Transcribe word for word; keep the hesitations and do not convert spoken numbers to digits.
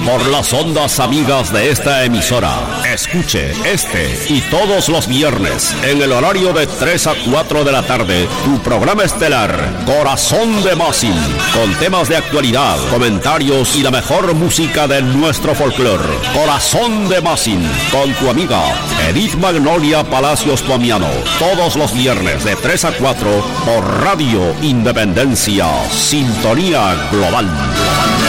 por las ondas amigas de esta emisora. Escuche este y todos los viernes en el horario de tres a cuatro de la tarde tu programa estelar Corazón de Masin, con temas de actualidad, comentarios y la mejor música de nuestro folclore. Corazón de Masin con tu amiga Edith Magnolia Palacios Pomiano, todos los viernes de tres a cuatro por Radio Independencia, Sintonía Global.